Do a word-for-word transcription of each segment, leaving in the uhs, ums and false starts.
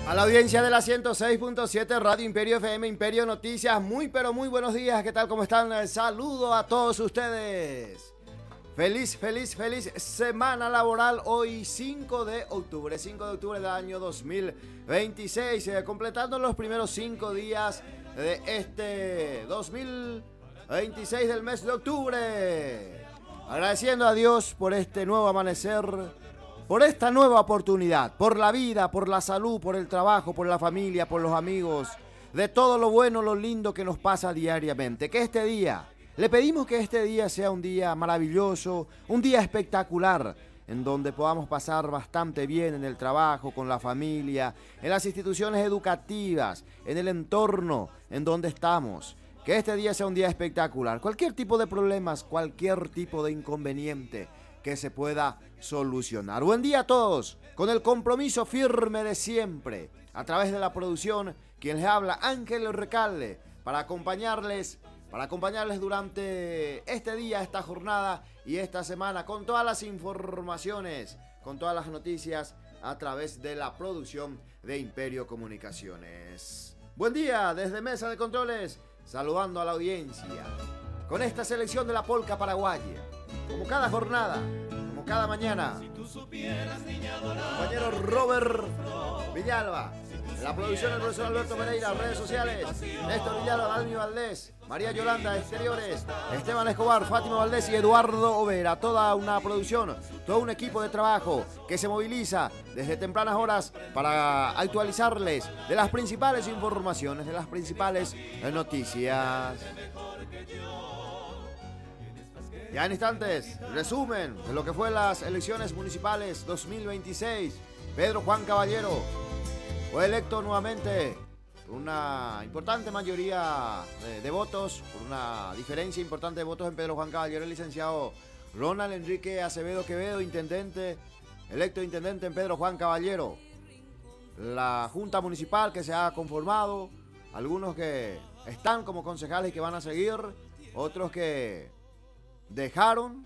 A la audiencia de la ciento seis punto siete Radio Imperio F M, Imperio Noticias, muy pero muy buenos días, ¿qué tal? ¿Cómo están? Saludo a todos ustedes. Feliz, feliz, feliz semana laboral hoy cinco de octubre, cinco de octubre del año dos mil veintiséis, eh, completando los primeros cinco días de este dos mil veintiséis del mes de octubre. Agradeciendo a Dios por este nuevo amanecer, por esta nueva oportunidad, por la vida, por la salud, por el trabajo, por la familia, por los amigos, de todo lo bueno, lo lindo que nos pasa diariamente. Que este día, le pedimos que este día sea un día maravilloso, un día espectacular, en donde podamos pasar bastante bien en el trabajo, con la familia, en las instituciones educativas, en el entorno en donde estamos. Que este día sea un día espectacular. Cualquier tipo de problemas, cualquier tipo de inconveniente que se pueda solucionar. Buen día a todos, con el compromiso firme de siempre, a través de la producción, quien les habla, Ángel Recalde, para acompañarles, para acompañarles durante este día, esta jornada y esta semana, con todas las informaciones, con todas las noticias, a través de la producción de Imperio Comunicaciones. Buen día desde Mesa de Controles, saludando a la audiencia, con esta selección de la polca paraguaya, como cada jornada, como cada mañana. Compañero Robert Villalba, la producción del profesor Alberto Pereira, redes sociales, Néstor Villalba, Dalmi Valdés, María Yolanda, exteriores, Esteban Escobar, Fátima Valdés y Eduardo Overa. Toda una producción, todo un equipo de trabajo que se moviliza desde tempranas horas para actualizarles de las principales informaciones, de las principales noticias. Ya en instantes, resumen de lo que fue las elecciones municipales dos mil veintiséis. Pedro Juan Caballero fue electo nuevamente por una importante mayoría de, de votos, por una diferencia importante de votos en Pedro Juan Caballero. El licenciado Ronald Enrique Acevedo Quevedo, intendente, electo intendente en Pedro Juan Caballero. La Junta Municipal que se ha conformado, algunos que están como concejales y que van a seguir, otros que dejaron,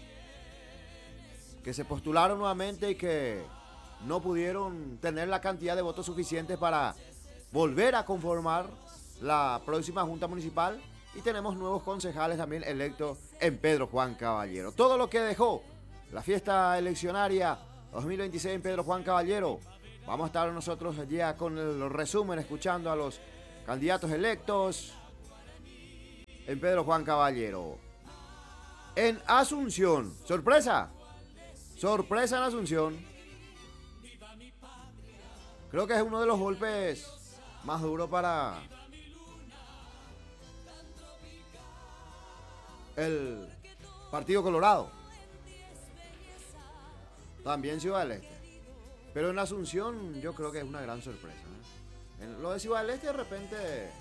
que se postularon nuevamente y que no pudieron tener la cantidad de votos suficientes para volver a conformar la próxima Junta Municipal, y tenemos nuevos concejales también electos en Pedro Juan Caballero. Todo lo que dejó la fiesta eleccionaria dos mil veintiséis en Pedro Juan Caballero, vamos a estar nosotros ya con el resumen, escuchando a los candidatos electos en Pedro Juan Caballero. En Asunción, sorpresa, sorpresa en Asunción. Creo que es uno de los golpes más duros para el Partido Colorado. También Ciudad del Este. Pero en Asunción yo creo que es una gran sorpresa, ¿eh? En lo de Ciudad del Este de repente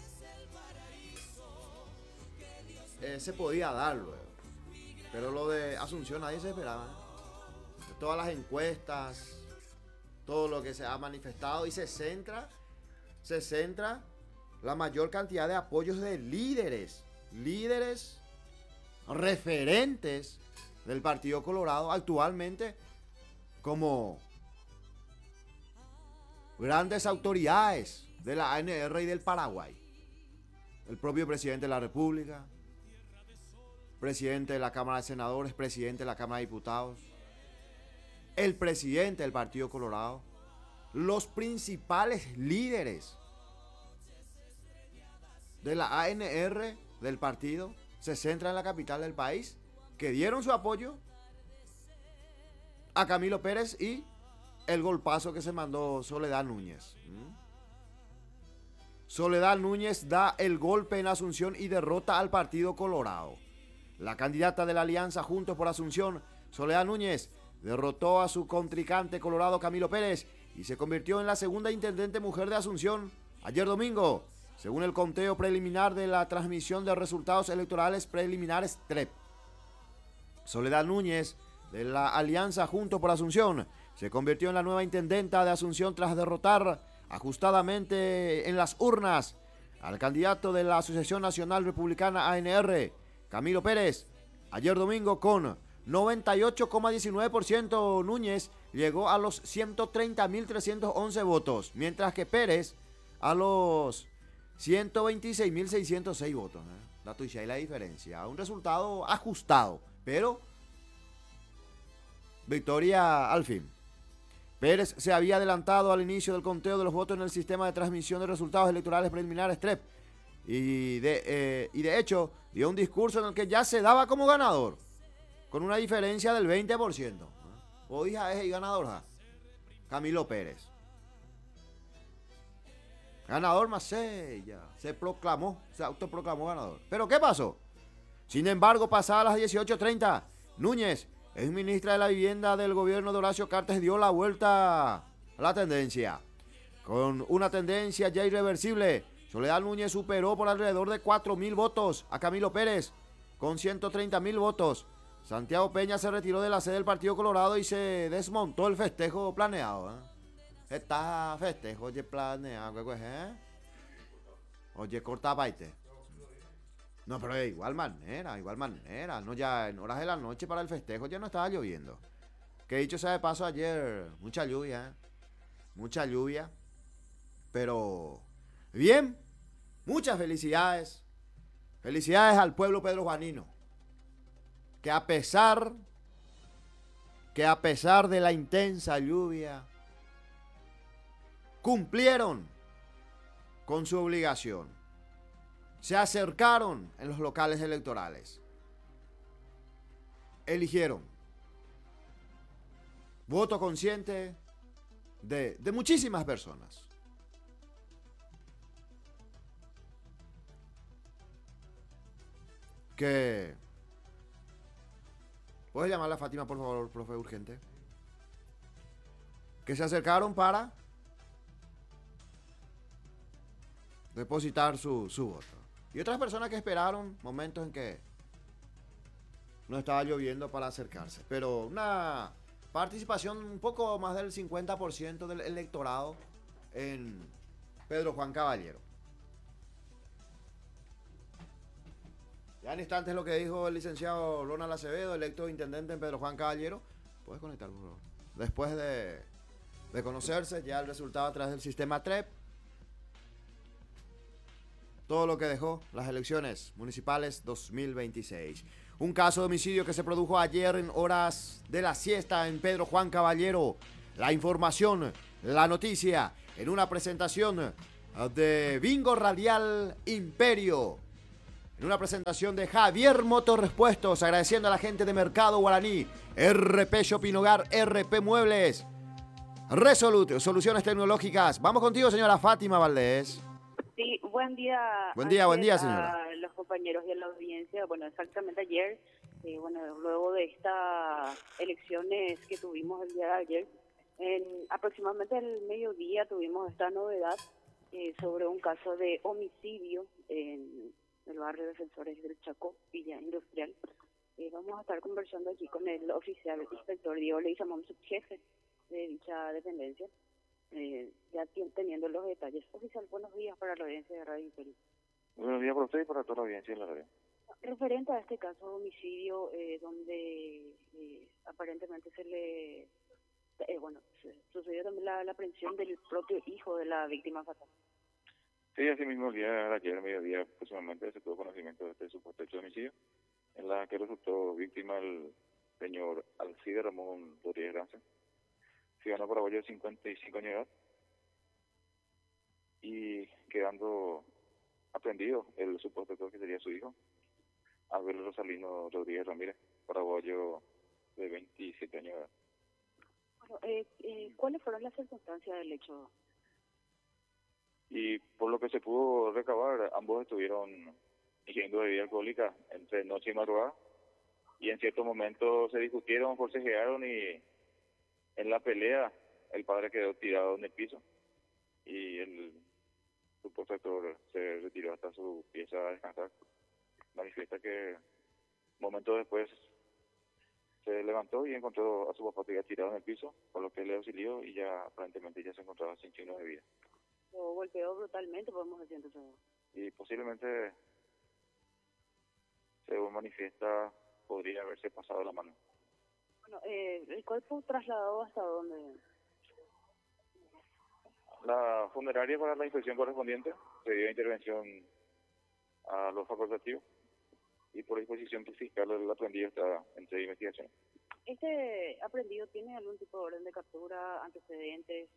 eh, se podía dar luego. Pero lo de Asunción nadie se esperaba. Todas las encuestas, todo lo que se ha manifestado, y se centra, se centra la mayor cantidad de apoyos de líderes, líderes referentes del Partido Colorado actualmente, como grandes autoridades de la A N R y del Paraguay. El propio presidente de la República, presidente de la Cámara de Senadores, presidente de la Cámara de Diputados, el presidente del Partido Colorado, los principales líderes de la A N R del partido se centran en la capital del país, que dieron su apoyo a Camilo Pérez y el golpazo que se mandó Soledad Núñez. ¿Mm? Soledad Núñez da el golpe en Asunción y derrota al Partido Colorado. La candidata de la Alianza Juntos por Asunción, Soledad Núñez, derrotó a su contrincante colorado Camilo Pérez y se convirtió en la segunda intendente mujer de Asunción ayer domingo, según el conteo preliminar de la transmisión de resultados electorales preliminares T R E P. Soledad Núñez, de la Alianza Juntos por Asunción, se convirtió en la nueva intendenta de Asunción tras derrotar ajustadamente en las urnas al candidato de la Asociación Nacional Republicana A N R, Camilo Pérez, ayer domingo con noventa y ocho coma diecinueve por ciento. Núñez llegó a los ciento treinta mil trescientos once votos, mientras que Pérez a los ciento veintiséis mil seiscientos seis votos. ¿eh? La tuya y la diferencia. Un resultado ajustado, pero victoria al fin. Pérez se había adelantado al inicio del conteo de los votos en el sistema de transmisión de resultados electorales preliminares T R E P y de, eh, y de hecho dio un discurso en el que ya se daba como ganador, con una diferencia del veinte por ciento. Hoy es el ganador, ¿ja? Camilo Pérez. Ganador Macella. Se proclamó, se autoproclamó ganador. ¿Pero qué pasó? Sin embargo, pasadas las dieciocho treinta, Núñez, ex ministra de la Vivienda del gobierno de Horacio Cartes, dio la vuelta a la tendencia. Con una tendencia ya irreversible, Soledad Núñez superó por alrededor de cuatro mil votos a Camilo Pérez, con ciento treinta mil votos. Santiago Peña se retiró de la sede del Partido Colorado y se desmontó el festejo planeado. ¿eh? Está festejo, oye, planeado, ¿eh? Oye, corta baite. No, pero de igual manera, igual manera. No, ya en horas de la noche para el festejo ya no estaba lloviendo. Que dicho sea de paso, ayer mucha lluvia, ¿eh? Mucha lluvia. Pero bien, muchas felicidades. Felicidades al pueblo pedrojuanino. Que a pesar, que a pesar de la intensa lluvia, cumplieron con su obligación. Se acercaron en los locales electorales. Eligieron. Voto consciente de, de muchísimas personas. Que... ¿Puedes llamarla a Fátima, por favor, profe, urgente? Que se acercaron para depositar su, su voto. Y otras personas que esperaron momentos en que no estaba lloviendo para acercarse. Pero una participación un poco más del cincuenta por ciento del electorado en Pedro Juan Caballero. Ya en instantes lo que dijo el licenciado Ronald Acevedo, electo intendente en Pedro Juan Caballero. Puedes conectar, por favor. Después de, de conocerse ya el resultado a través del sistema T R E P. Todo lo que dejó las elecciones municipales dos mil veintiséis. Un caso de homicidio que se produjo ayer en horas de la siesta en Pedro Juan Caballero. La información, la noticia, en una presentación de Bingo Radial Imperio. En una presentación de Javier Motorrespuestos, agradeciendo a la gente de Mercado Guaraní, R P Shopping Hogar, R P Muebles, Resolute, Soluciones Tecnológicas. Vamos contigo, señora Fátima Valdés. Sí, buen día. Buen día, buen día, señora. A los compañeros y a la audiencia. Bueno, exactamente ayer, eh, bueno, luego de estas elecciones que tuvimos el día de ayer, en aproximadamente el mediodía tuvimos esta novedad eh, sobre un caso de homicidio en el barrio Defensores del Chaco, Villa Industrial. Eh, vamos a estar conversando aquí con el oficial inspector Diego Leguizamón, subjefe de dicha dependencia. Eh, ya teniendo los detalles. Oficial, buenos días para la audiencia de Radio Imperio. Buenos días para usted y para toda la audiencia de la radio. Referente a este caso de homicidio, eh, donde eh, aparentemente se le, eh, bueno, se, sucedió también la, la aprehensión del propio hijo de la víctima fatal. Sí, así mismo el día de ayer, mediodía aproximadamente, se tuvo conocimiento de este supuesto hecho de homicidio, en la que resultó víctima el señor Alcide Ramón Rodríguez Ranza, ciudadano paraguayo de cincuenta y cinco años de edad, y quedando aprendido el supuesto autor que sería su hijo, Abel Rosalino Rodríguez Ramírez, paraguayo de veintisiete años de edad. Bueno, eh, eh, ¿cuáles fueron las circunstancias del hecho? Y por lo que se pudo recabar, ambos estuvieron ingiriendo bebida alcohólica entre noche y madrugada, y en ciertos momentos se discutieron, forcejearon y en la pelea el padre quedó tirado en el piso y el supuesto actor se retiró hasta su pieza a descansar. Manifiesta que momentos después se levantó y encontró a su papá que tirado en el piso, por lo que le auxilió y ya aparentemente ya se encontraba sin signos de vida. Lo golpeó brutalmente, podemos decir entonces. Y posiblemente, según manifiesta, podría haberse pasado la mano. Bueno, eh, ¿el cuerpo trasladado hasta dónde? La funeraria para la inspección correspondiente se dio intervención a los facultativos y por disposición fiscal el aprendido está en sede de investigación. ¿Este aprendido tiene algún tipo de orden de captura, antecedentes?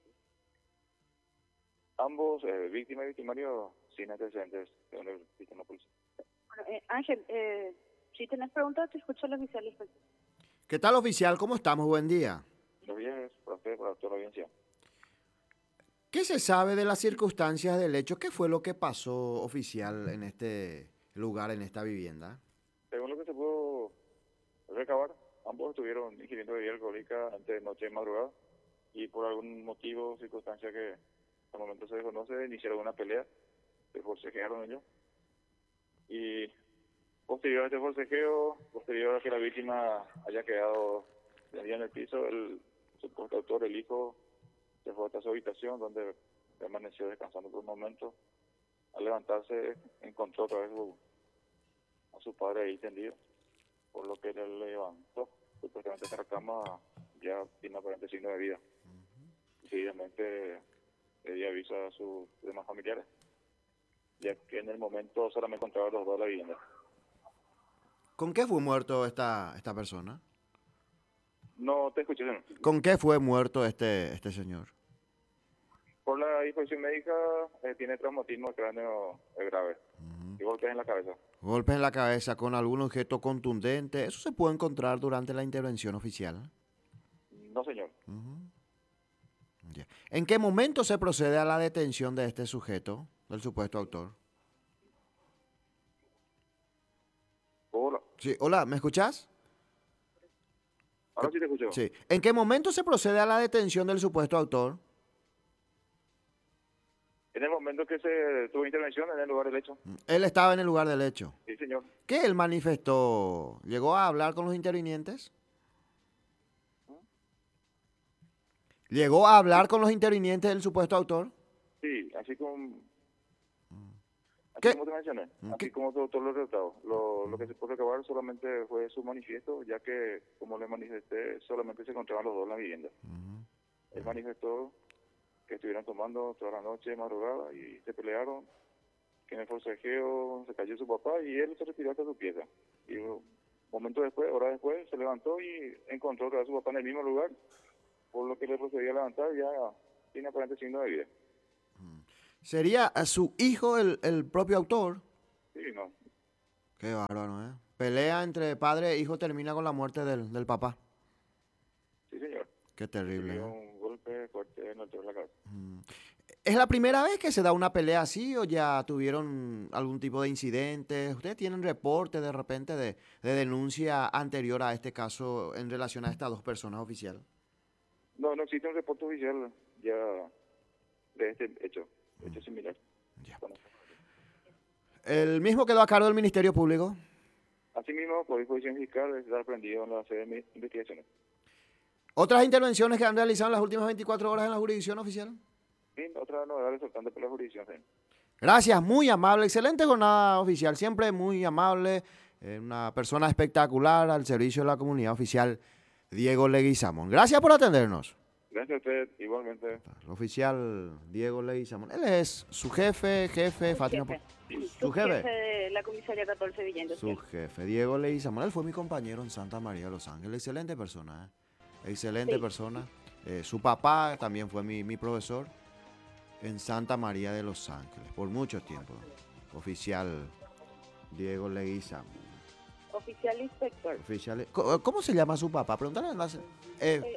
Ambos, eh, víctima y victimario, sin antecedentes según el sistema policial. Bueno, eh, Ángel, eh, si tenés preguntas, te escucho al oficial inspector. ¿Qué tal, oficial? ¿Cómo estamos? Buen día. Los días para usted, para toda la audiencia. ¿Qué se sabe de las circunstancias del hecho? ¿Qué fue lo que pasó, oficial, en este lugar, en esta vivienda? Según lo que se pudo recabar, ambos estuvieron ingiriendo bebida alcohólica antes de noche y madrugada y por algún motivo, circunstancia que al momento se desconoce, iniciaron una pelea, se forcejearon ellos y posterior a este forcejeo, posterior a que la víctima haya quedado tendida en el piso, el supuesto autor, el hijo, se fue hasta su habitación donde permaneció descansando por un momento. Al levantarse encontró otra vez su, a su padre ahí tendido, por lo que él le levantó, supuestamente en la cama ya sin aparente signo de vida. Uh-huh. Seguidamente le dio aviso a sus demás familiares, ya que en el momento solamente encontraban los dos la vivienda. ¿Con qué fue muerto esta, esta persona? No te escuché, señor. ¿Con qué fue muerto este, este señor? Por la disposición médica, eh, tiene traumatismo de cráneo eh, grave. Uh-huh. Y golpes en la cabeza. Golpes en la cabeza con algún objeto contundente. ¿Eso se puede encontrar durante la intervención oficial? No, señor. Uh-huh. Yeah. ¿En qué momento se procede a la detención de este sujeto, del supuesto autor? Hola. Sí, hola, ¿me escuchás? Ahora sí te escucho. Sí. ¿En qué momento se procede a la detención del supuesto autor? En el momento que se tuvo intervención en el lugar del hecho. Él estaba en el lugar del hecho. Sí, señor. ¿Qué él manifestó? ¿Llegó a hablar con los intervinientes? ¿Llegó a hablar con los intervinientes del supuesto autor? Sí, así como... Así ¿Qué? como te mencioné, así ¿Qué? como todo, todo lo retratado. Lo, lo que se puede recabar solamente fue su manifiesto, ya que, como le manifesté, solamente se encontraban los dos en la vivienda. Uh-huh. Él manifestó que estuvieron tomando toda la noche, madrugada, y se pelearon, que en el forcejeo se cayó su papá y él se retiró hasta su pieza. Y un momento después, horas después, se levantó y encontró otra vez a su papá en el mismo lugar, por lo que le procedió a levantar ya sin aparente signo de vida. ¿Sería a su hijo el, el propio autor? Sí, no. Qué bárbaro, ¿eh? Pelea entre padre e hijo termina con la muerte del, del papá. Sí, señor. Qué terrible. Dio ¿eh? un golpe fuerte en el de la cabeza. ¿Es la primera vez que se da una pelea así o ya tuvieron algún tipo de incidente? ¿Ustedes tienen reporte de repente de, de denuncia anterior a este caso en relación a estas dos personas oficial? No, no existe un reporte oficial ya de este hecho, hecho similar. Ya. ¿El mismo quedó a cargo del Ministerio Público? Asimismo, por disposición fiscal, está aprendido en la sede de investigaciones. ¿Otras intervenciones que han realizado en las últimas veinticuatro horas en la jurisdicción oficial? Sí, otra novedad resultante por la jurisdicción. Sí. Gracias, muy amable, excelente jornada oficial, siempre muy amable, eh, una persona espectacular al servicio de la comunidad oficial, Diego Leguizamón. Gracias por atendernos. Gracias a usted, igualmente. El oficial Diego Leguizamón, él es su jefe, jefe, Su Fátima. jefe. Su, Su jefe. jefe de la comisaría catorce Villa Su Industrial. jefe, Diego Leguizamón, él fue mi compañero en Santa María de Los Ángeles, excelente persona, ¿eh? excelente Sí. persona. Eh, su papá también fue mi, mi profesor en Santa María de Los Ángeles, por mucho tiempo. Oficial Diego Leguizamón. Oficial inspector. Oficial, ¿cómo, cómo se llama su papá? Pregúntale. Eh, Eh,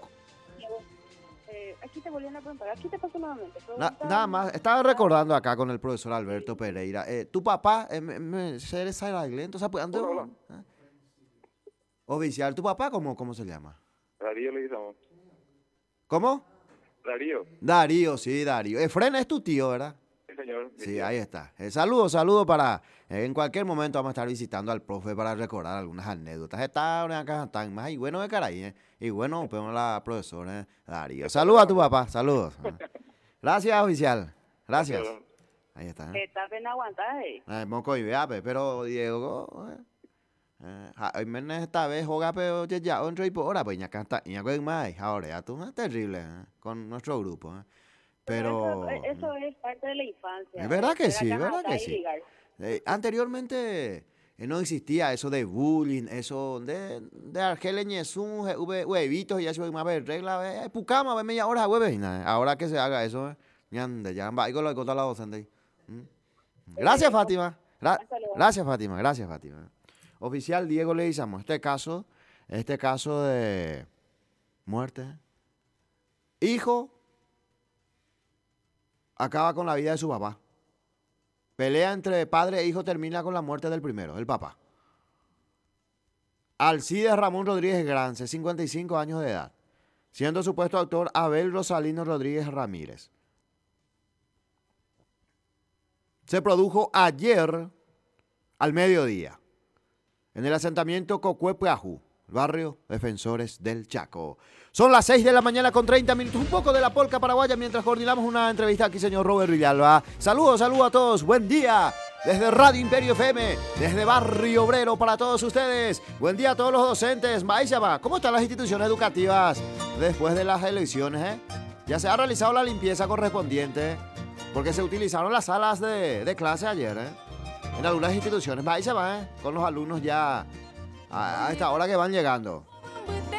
eh, aquí te volvían a preguntar, aquí te paso nuevamente. na- Pregunta- nada más, estaba recordando acá con el profesor Alberto Pereira. Eh, tu papá, eh, me, me, ¿eres Entonces, ¿ande- Hola, hola. ¿eh? Oficial, ¿tu papá cómo, cómo se llama? Darío le Leguizamón. ¿Cómo? Darío. Darío, sí, Darío. Efren es tu tío, ¿verdad? Sí, señor. Sí, ahí está. Eh, saludos, saludos para... eh, en cualquier momento vamos a estar visitando al profe para recordar algunas anécdotas. Está una caja tan más y bueno de caray, ¿eh? Y bueno, pues la profesora eh, Darío. Saludos a tu papá, saludos. Gracias, oficial. Gracias. Ahí está. ¿eh? Está bien aguantar, eh. Eh, moco y veape, pero Diego... eh, Eh, Hoy menos esta vez juega pero ya ya otro y por hora pues ya canta y ya con más ahora ya tú es terrible eh, con nuestro grupo eh. Pero Pero eso, eso es parte de la infancia. es verdad que Ser sí, es acá, verdad acá que y sí. ligar. Eh, anteriormente eh, no existía eso de bullying, eso de, de Argelia Ñezún, huevitos y eso, más ver, regla, eh, pucama, ve media hora, hueves, y nada. Ahora que se haga eso, eh, ya ande, ya va, y con lo que contar la docente. ¿Mm? Gracias, Perfecto. Fátima. Gra- Hasta luego. gracias, Fátima, gracias, Fátima. Oficial Diego Leguizamo, este caso, este caso de muerte, hijo acaba con la vida de su papá. Pelea entre padre e hijo termina con la muerte del primero, el papá. Alcides Ramón Rodríguez Grance, cincuenta y cinco años de edad, siendo supuesto autor Abel Rosalino Rodríguez Ramírez. Se produjo ayer al mediodía en el asentamiento Cocuepeajú, barrio Defensores del Chaco. Son las seis de la mañana con treinta minutos, un poco de la polca paraguaya mientras coordinamos una entrevista aquí, señor Robert Villalba. Saludos, saludos a todos, buen día. Desde Radio Imperio F M, desde Barrio Obrero para todos ustedes. Buen día a todos los docentes. Maízaba, ¿cómo están las instituciones educativas después de las elecciones? Eh? Ya se ha realizado la limpieza correspondiente porque se utilizaron las salas de, de clase ayer eh? en algunas instituciones. Maízaba, eh? con los alumnos ya a, a esta hora que van llegando.